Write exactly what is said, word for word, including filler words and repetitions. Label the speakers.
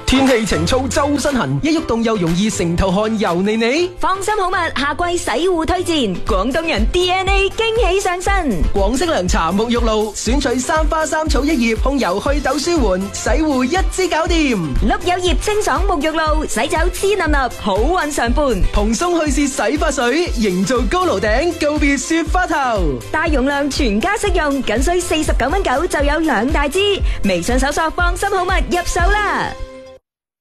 Speaker 1: 天氣晴燥周身痕，一喐動又容易成頭汗油膩膩。
Speaker 2: 放心好物，夏季洗護推薦，廣東人 D N A 驚喜上身。
Speaker 1: 廣式涼茶沐浴露，選取三花三草一葉，控油去痘舒緩，洗護一支搞掂。
Speaker 2: 碌柚葉清爽沐浴露，洗走黐粒粒，好運常伴。
Speaker 1: 蓬鬆去屑洗髮水，營造高樓頂，告別雪花頭。
Speaker 2: 大容量全家適用，僅需四十九蚊九就有兩大支。微信搜索放心好物入手啦。